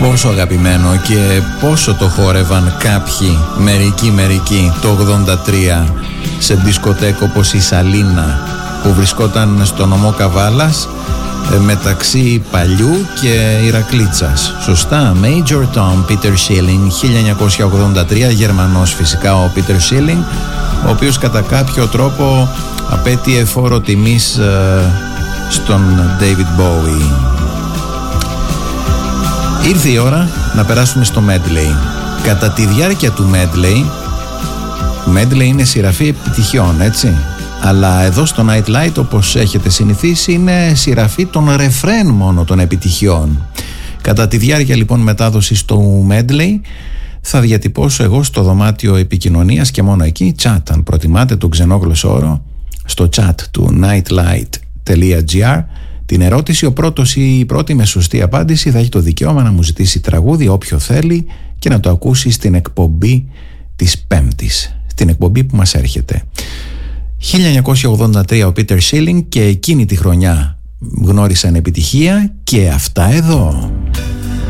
Πόσο αγαπημένο και πόσο το χόρευαν κάποιοι, μερικοί το 83 σε δισκοτέκο όπως η Σαλίνα που βρισκόταν στο νομό Καβάλας μεταξύ Παλιού και Ηρακλήτσας. Σωστά, Major Tom Peter Schilling, 1983, Γερμανός φυσικά ο Peter Schilling, ο οποίος κατά κάποιο τρόπο απέτειε φόρο τιμής στον David Bowie. Ήρθε η ώρα να περάσουμε στο medley. Κατά τη διάρκεια του medley είναι σειραφή επιτυχιών, έτσι. Αλλά εδώ στο Nightlight, όπως έχετε συνηθίσει, είναι σειραφή των ρεφρέν μόνο των επιτυχιών. Κατά τη διάρκεια λοιπόν μετάδοσης του medley θα διατυπώσω εγώ στο δωμάτιο επικοινωνίας και μόνο εκεί, chat αν προτιμάτε τον ξενόγλωσσο όρο, στο chat του nightlight.gr, την ερώτηση. Ο πρώτος ή η πρώτη με σωστή απάντηση θα έχει το δικαίωμα να μου ζητήσει τραγούδι όποιο θέλει και να το ακούσει στην εκπομπή της Πέμπτης, στην εκπομπή που μας έρχεται. 1983 ο Peter Schilling, και εκείνη τη χρονιά γνώρισαν επιτυχία και αυτά εδώ.